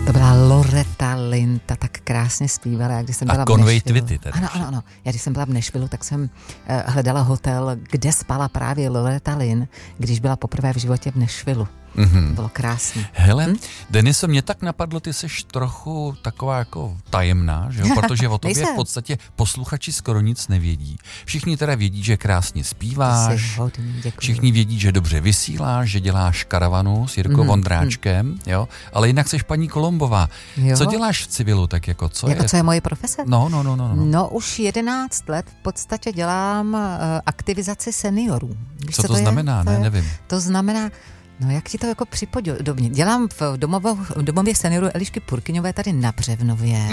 To byla Loretta Lynn, ta tak krásně zpívala, když jsem byla v Conway Nashvillu. Twitty teda. Ano. Já když jsem byla v Nashvillu, tak jsem hledala hotel, kde spala právě Loretta Lynn, když byla poprvé v životě v Nashvillu. Bylo krásné. Hele, Deniso, mě tak napadlo, ty seš trochu taková jako tajemná, že jo? Protože o tobě v podstatě posluchači skoro nic nevědí. Všichni teda vědí, že krásně zpíváš, všichni vědí, že dobře vysíláš, že děláš karavanu s Jirkou Vondráčkem, jo? Ale jinak seš paní Kolombová. Jo. Co děláš v civilu, tak jako co jako je? Co je moje profese? No. No už 11 let v podstatě dělám aktivizaci seniorů. Víš, co to znamená? Nevím. To znamená, no jak ti to jako připodobně. Dělám v domově seniorů Elišky Purkyňové tady na Břevnově.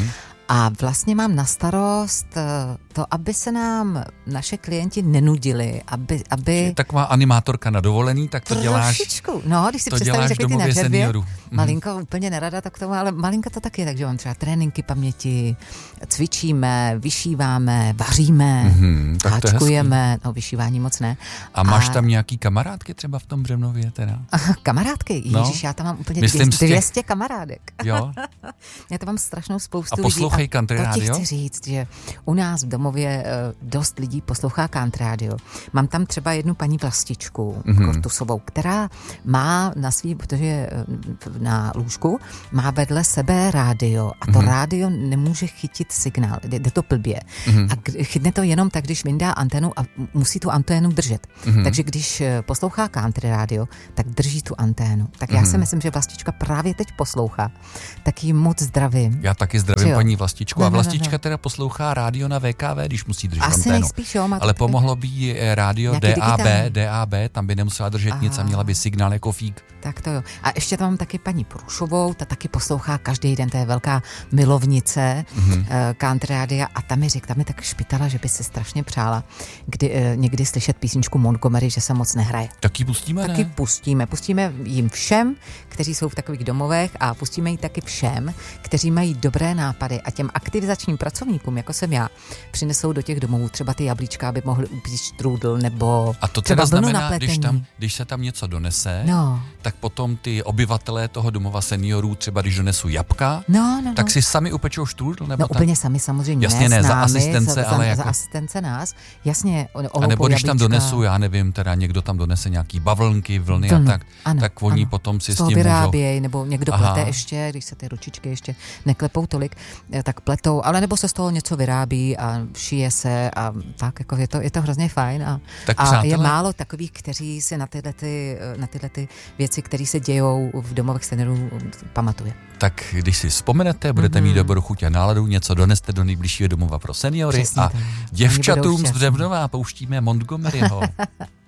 A vlastně mám na starost to, aby se nám naše klienti nenudili, aby... Taková animátorka na dovolený, tak to děláš... Trošičku. No, když si představíš, jak ty na dřevě, malinko úplně nerada tak tomu, ale malinko to tak je, takže mám třeba tréninky paměti, cvičíme, vyšíváme, vaříme, háčkujeme, no vyšívání moc ne. A máš tam nějaký kamarádky třeba v tom Břevnově teda? Kamarádky? Ježíš, já tam mám úplně 200 kamarádek. Jo? Já tam mám strašnou spoustu lidí. A poslouchají country rádio? To ti chci říct, že u nás v domově dost lidí poslouchá country rádio. Mám tam třeba jednu paní Vlastičku Kortusovou, která má na svý, protože na lůžku, má vedle sebe rádio a to rádio nemůže chytit signál, jde to blbě. A chytne to jenom tak, když vyndá antenu a musí tu anténu držet. Takže když poslouchá country rádio, tak drží tu anténu. Tak já si myslím, že Vlastička právě teď poslouchá. Tak jí moc zdravím. Já taky zdravím paní Vlastičku. A Vlastička teda poslouchá rádio na VKV, když musí držet anténu. Nejspíš, jo, ale pomohlo by jí rádio DAB, tam by nemusela držet nic a měla by signál jako fík. Tak to jo. A ještě tam mám taky paní Průšovou, ta taky poslouchá každý den, to je velká milovnice country rádia a ta mi tak špitala, že by si strašně přála někdy slyšet písničku Montgomery, že se moc nehraje. Taky pustíme, Taky pustíme jim všem, kteří jsou v takových domovech a pustíme ji taky všem, kteří mají dobré nápady a těm aktivizačním pracovníkům, jako jsem já, přinesou do těch domovů třeba ty jablíčka, aby mohli upít štrůdl nebo a to teda znamená, když se tam něco donese, tak potom ty obyvatelé toho domova seniorů, třeba když donesou jabka, tak si sami upečou štrůdl? Nebo úplně sami samozřejmě. Jasně ne, za asistence, ale jako... Za asistence nás, jasně. A nebo když tam donesu, já nevím, teda někdo tam donese nějaký bavlnky, vlny a tak, tak oni potom si s tím vyrábějí, nebo někdo plete ještě, když se ty ručičky ještě neklepou tolik, tak pletou, ale nebo se z toho něco vyrábí a šije se a tak, jako je to hrozně fajn a je málo takových, kteří si na tyhle věci, které se dějou v domovech seniorů, pamatuje. Tak když si vzpomenete, budete mít dobrou chuť a náladu, něco doneste do nejbližšího domova pro seniory. Přesně a děvčatům z Břevnova pouštíme Montgomeryho.